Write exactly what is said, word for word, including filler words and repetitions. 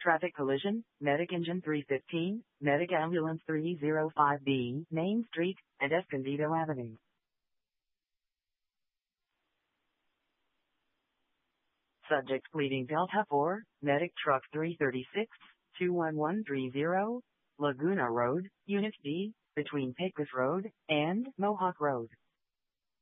Traffic collision, Medic Engine three fifteen, Medic Ambulance three oh five B, Main Street, and Escondido Avenue. Subject pleading Delta four, Medic Truck three thirty-six, two one one three zero, Laguna Road, Unit D, between Pecos Road and Mohawk Road.